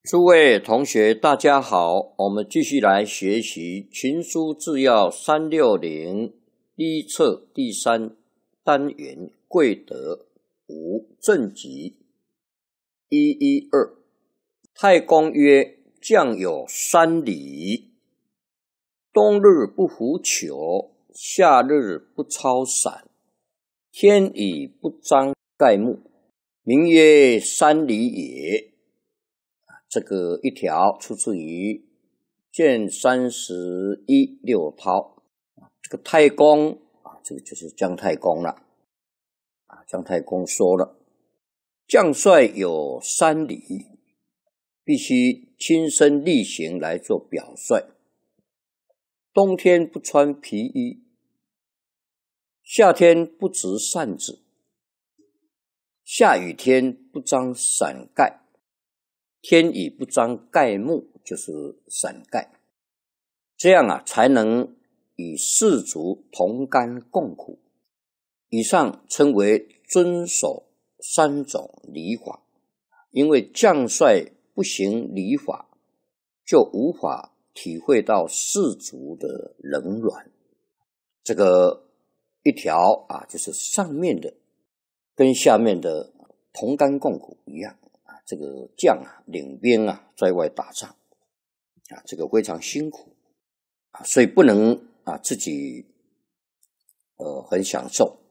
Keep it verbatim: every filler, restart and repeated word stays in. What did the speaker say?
诸位同学，大家好，我们继续来学习《群书治要三六零》第一册第三单元贵德五正集一一二。太公曰：将有三礼，冬日不拂裘，夏日不操伞，天以不张盖目，名曰三礼也。这个一条出自于卷三十一六韬。这个太公啊，这个就是姜太公了。啊，姜太公说了，将帅有三礼，必须亲身力行来做表率。冬天不穿皮衣，夏天不执扇子，下雨天不张伞盖。天以不张盖目，就是伞盖，这样啊才能与士卒同甘共苦。以上称为遵守三种礼法。因为将帅不行礼法，就无法体会到士卒的冷暖。这个一条啊，就是上面的跟下面的同甘共苦一样。这个将啊，领兵啊，在外打仗啊，这个非常辛苦啊，所以不能啊自己呃很享受